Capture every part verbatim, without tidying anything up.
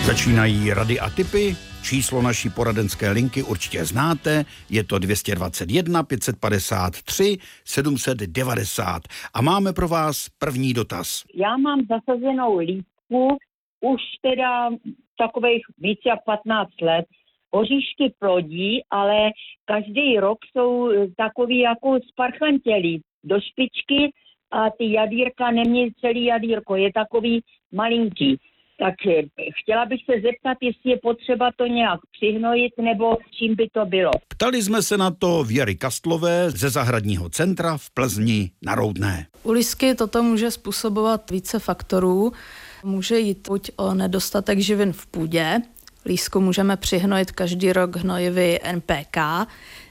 Začínají rady a tipy. Číslo naší poradenské linky určitě znáte. Je to dvě stě dvacet jedna pět set padesát tři sedm set devadesát. A máme pro vás první dotaz. Já mám zasazenou lístku už teda takových více jak patnáct let. Oříšky plodí, ale každý rok jsou takový jako sparchantělí do špičky a ty jadírka nemějí celý jadírko, je takový malinký. Tak chtěla bych se zeptat, jestli je potřeba to nějak přihnojit, nebo čím by to bylo. Ptali jsme se na to Věry Kastlové ze Zahradního centra v Plzni na Roudné. U lísky toto může způsobovat více faktorů. Může jít buď o nedostatek živin v půdě, lísku můžeme přihnojit každý rok hnojivy N P K,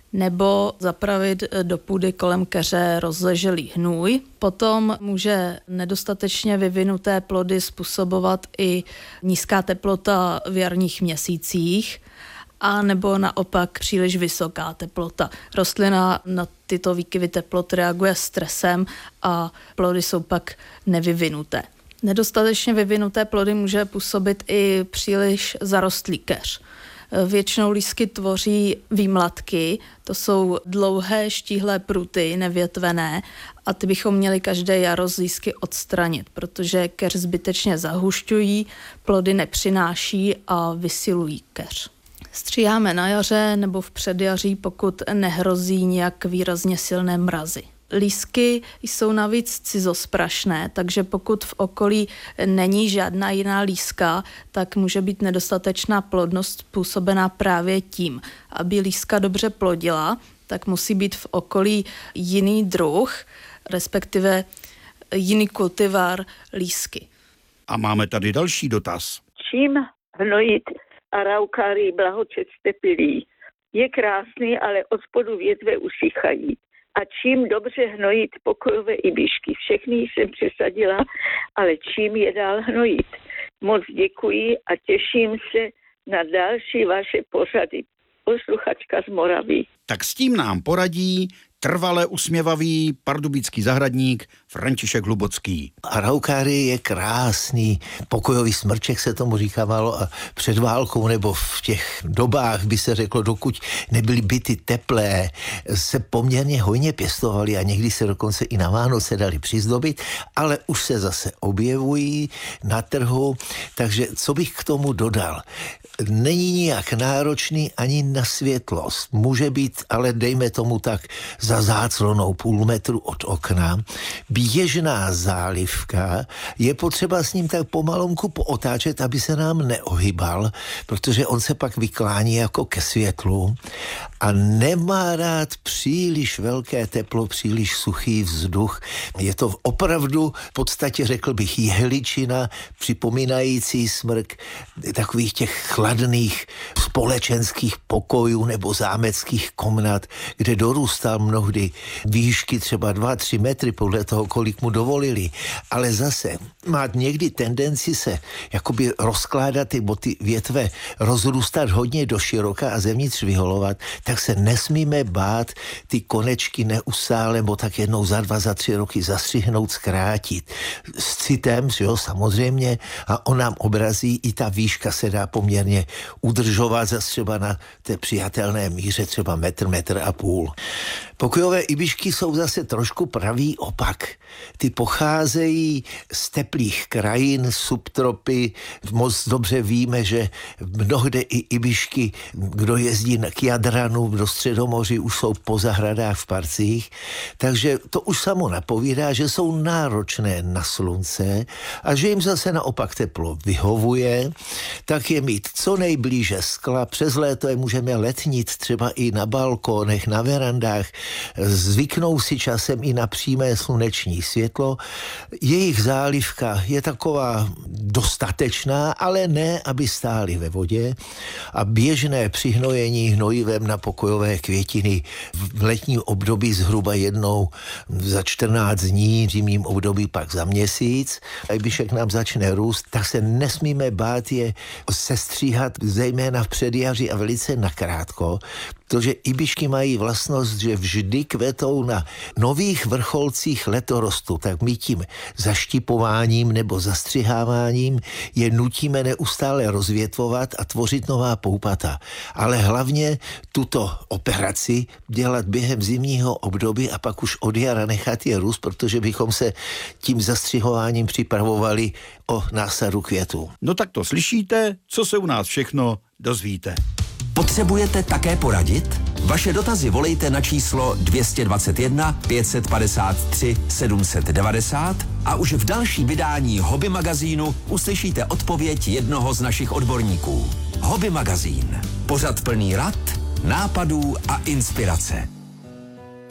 nebo zapravit do půdy kolem keře rozleželý hnůj. Potom může nedostatečně vyvinuté plody způsobovat i nízká teplota v jarních měsících, a nebo naopak příliš vysoká teplota. Rostlina na tyto výkyvy teplot reaguje stresem a plody jsou pak nevyvinuté. Nedostatečně vyvinuté plody může působit i příliš zarostlý keř. Většinou lísky tvoří výmlatky, to jsou dlouhé štíhlé pruty, nevětvené, a ty bychom měli každé jaro z lísky odstranit, protože keř zbytečně zahušťují, plody nepřináší a vysilují keř. Stříháme na jaře nebo v předjaří, pokud nehrozí nějak výrazně silné mrazy. Lísky jsou navíc cizosprašné, takže pokud v okolí není žádná jiná líska, tak může být nedostatečná plodnost způsobená právě tím. Aby líska dobře plodila, tak musí být v okolí jiný druh, respektive jiný kultivar lísky. A máme tady další dotaz. Čím hnojit araukárii blahočet stepilý? Je krásný, ale od spodu větve usychají. A čím dobře hnojit pokojové ibišky? Všechny jsem přesadila, ale čím je dál hnojit? Moc děkuji a těším se na další vaše pořady. Posluchačka z Moravy. Tak s tím nám poradí trvale usměvavý pardubický zahradník František Hlubocký. Araukárie je krásný pokojový smrček, se tomu říkávalo, a před válkou nebo v těch dobách by se řeklo, dokud nebyly byty teplé, se poměrně hojně pěstovali a někdy se dokonce i na Vánoce dali přizdobit, ale už se zase objevují na trhu, takže co bych k tomu dodal? Není nijak náročný ani na světlost. Může být, ale dejme tomu tak, za záclonou půl metru od okna. Běžná zálivka, je potřeba s ním tak pomalonku pootáčet, aby se nám neohybal, protože on se pak vyklání jako ke světlu a nemá rád příliš velké teplo, příliš suchý vzduch. Je to opravdu v podstatě, řekl bych, jehličina, připomínající smrk takových těch chladných společenských pokojů nebo zámeckých komnat, kde dorůstal mnohdy výšky třeba dva tři metry podle toho, kolik mu dovolili. Ale zase má někdy tendenci se jakoby rozkládat ty boty větve, rozrůstat hodně do široka a zevnitř vyholovat, tak se nesmíme bát ty konečky neustále, bo tak jednou za dva, za tři roky zastřihnout, zkrátit. S citem, jo, samozřejmě, a on nám obrazí, i ta výška se dá poměrně udržovat zase třeba na té přijatelné míře, třeba metr, metr a půl. Pokojové ibišky jsou zase trošku pravý opak. Ty pocházejí z teplých krajin, subtropy. Moc dobře víme, že mnohde i ibišky, kdo jezdí k Jadranu, do Středomoří, už jsou po zahradách v parcích. Takže to už samo napovídá, že jsou náročné na slunce a že jim zase naopak teplo vyhovuje. Tak je mít co nejblíže skla. Přes léto je můžeme letnit třeba i na balkónech, na verandách. Zvyknou si časem i na přímé sluneční světlo. Jejich zálivka je taková dostatečná, ale ne, aby stály ve vodě. A běžné přihnojení hnojivem na pokojové květiny v letním období zhruba jednou za čtrnáct dní, v zimním období pak za měsíc. A když nám začne růst, tak se nesmíme bát je sestříhat, zejména v předjaří a velice nakrátko. protože ibišky mají vlastnost, že vždy kvetou na nových vrcholcích letorostu, tak my tím zaštipováním nebo zastřiháváním je nutíme neustále rozvětvovat a tvořit nová poupata. Ale hlavně tuto operaci dělat během zimního období a pak už od jara nechat je růst, protože bychom se tím zastřihováním připravovali o násadu květu. No tak to slyšíte, co se u nás všechno dozvíte. Potřebujete také poradit? Vaše dotazy volejte na číslo dvě stě dvacet jedna pět set padesát tři sedm set devadesát a už v dalším vydání Hobby magazínu uslyšíte odpověď jednoho z našich odborníků. Hobby magazín. Pořad plný rad, nápadů a inspirace.